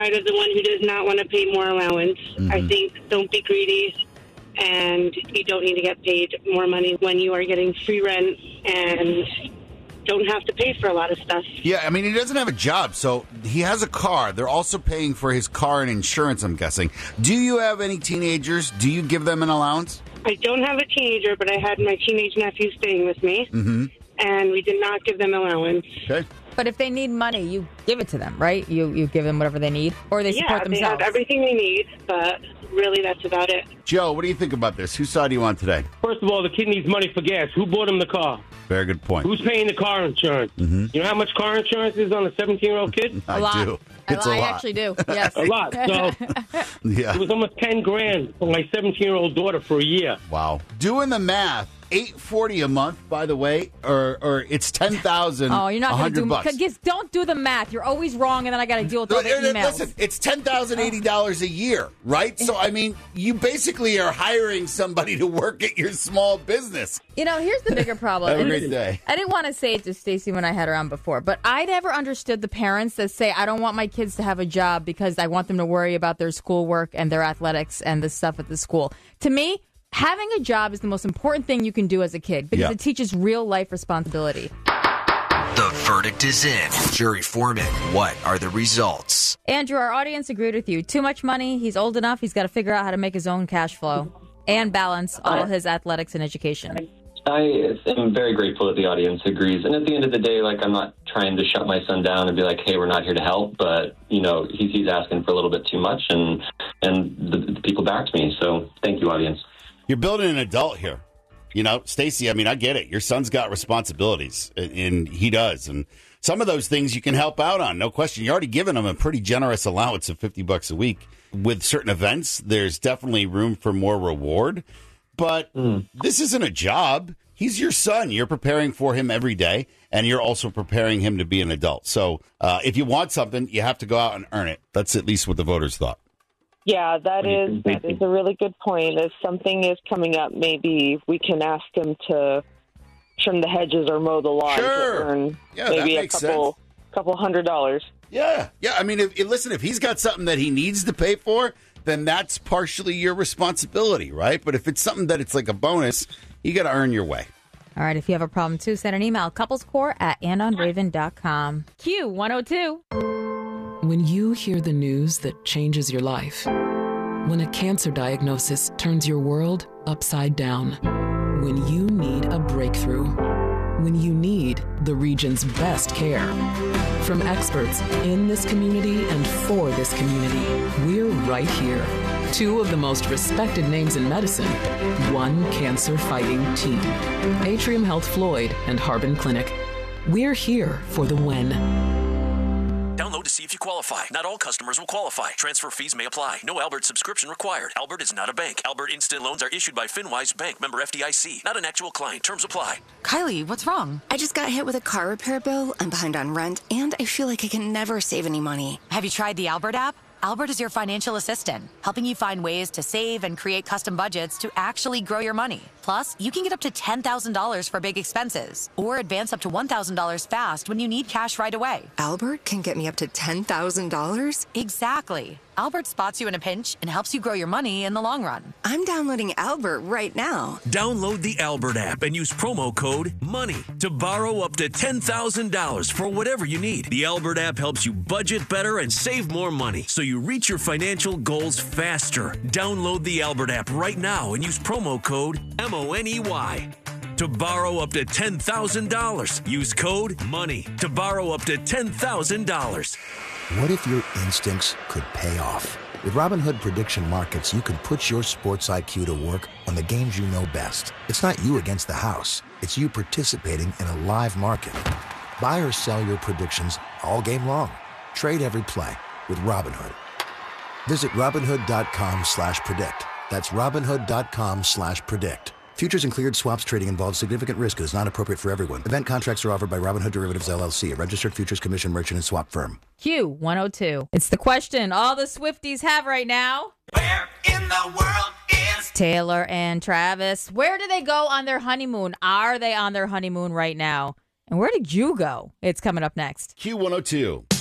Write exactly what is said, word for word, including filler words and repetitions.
Part of the one who does not want to pay more allowance. Mm-hmm. I think don't be greedy, and you don't need to get paid more money when you are getting free rent and don't have to pay for a lot of stuff. Yeah, I mean, he doesn't have a job, so he has a car. They're also paying for his car and insurance, I'm guessing. Do you have any teenagers? Do you give them an allowance? I don't have a teenager, but I had my teenage nephew staying with me, mm-hmm. and we did not give them allowance. Okay. But if they need money, you give it to them, right? You you give them whatever they need, or they support yeah, themselves. Yeah, they have everything they need, but really that's about it. Joe, what do you think about this? Whose side do you on today? First of all, the kid needs money for gas. Who bought him the car? Very good point. Who's paying the car insurance? Mm-hmm. You know how much car insurance is on a seventeen-year-old kid? I a lot. do. It's I a lot. actually do, yes. A lot. So Yeah. it was almost ten grand for my seventeen-year-old daughter for a year. Wow. Doing the math, eight forty a month, by the way, or or it's ten thousand. Oh, you're not going to do bucks. Just don't do the math. You're always wrong, and then I got to deal with all the emails. Listen, it's ten thousand eighty dollars a year, right? So, I mean, you basically are hiring somebody to work at your small business. You know, here's the bigger problem. Have a And great this- day. I didn't want to say it to Stacey when I had her on before, but I never understood the parents that say, I don't want my kids to have a job because I want them to worry about their schoolwork and their athletics and the stuff at the school. To me, having a job is the most important thing you can do as a kid because Yeah. it teaches real life responsibility. The verdict is in. Jury foreman, what are the results? Andrew, our audience agreed with you. Too much money. He's old enough. He's got to figure out how to make his own cash flow and balance all his athletics and education. I am very grateful that the audience agrees. And at the end of the day, like, I'm not trying to shut my son down and be like, hey, we're not here to help. But, you know, he's, he's asking for a little bit too much, and and the, the people backed me. So thank you, audience. You're building an adult here. You know, Stacey, I mean, I get it. Your son's got responsibilities, and, and he does. And some of those things you can help out on, no question. You're already giving him a pretty generous allowance of fifty bucks a week. With certain events, there's definitely room for more reward. But mm. this isn't a job. He's your son. You're preparing for him every day, and you're also preparing him to be an adult. So uh, if you want something, you have to go out and earn it. That's at least what the voters thought. Yeah, that is that is a really good point. If something is coming up, maybe we can ask him to trim the hedges or mow the lawn Sure. to earn Yeah, maybe that a makes couple sense. couple hundred dollars. Yeah. Yeah, I mean, if, if- listen, if he's got something that he needs to pay for, then that's partially your responsibility, right? But if it's something that it's like a bonus, you got to earn your way. All right, if you have a problem, too, send an email, couplescore at andonraven dot com. Q one oh two. When you hear the news that changes your life, when a cancer diagnosis turns your world upside down, when you need a breakthrough, when you need the region's best care. From experts in this community and for this community, we're right here. Two of the most respected names in medicine, one cancer-fighting team. Atrium Health Floyd and Harbin Clinic. We're here for the when. Download to see if you qualify. Not all customers will qualify. Transfer fees may apply. No Albert subscription required. Albert is not a bank. Albert Instant Loans are issued by FinWise Bank, member F D I C. Not an actual client. Terms apply. Kylie, what's wrong? I just got hit with a car repair bill. I'm behind on rent, and I feel like I can never save any money. Have you tried the Albert app? Albert is your financial assistant, helping you find ways to save and create custom budgets to actually grow your money. Plus, you can get up to ten thousand dollars for big expenses or advance up to one thousand dollars fast when you need cash right away. Albert can get me up to ten thousand dollars? Exactly. Albert spots you in a pinch and helps you grow your money in the long run. I'm downloading Albert right now. Download the Albert app and use promo code MONEY to borrow up to ten thousand dollars for whatever you need. The Albert app helps you budget better and save more money so you reach your financial goals faster. Download the Albert app right now and use promo code M O N E Y. To borrow up to ten thousand dollars, use code MONEY to borrow up to ten thousand dollars. What if your instincts could pay off? With Robinhood Prediction Markets, you can put your sports I Q to work on the games you know best. It's not you against the house. It's you participating in a live market. Buy or sell your predictions all game long. Trade every play with Robinhood. Visit Robinhood.com slash predict. That's Robinhood.com slash predict. Futures and cleared swaps trading involves significant risk and is not appropriate for everyone. Event contracts are offered by Robinhood Derivatives, L L C, a registered futures commission merchant and swap firm. Q one oh two. It's the question all the Swifties have right now. Where in the world is Taylor and Travis? Where do they go on their honeymoon? Are they on their honeymoon right now? And where did you go? It's coming up next. Q one oh two.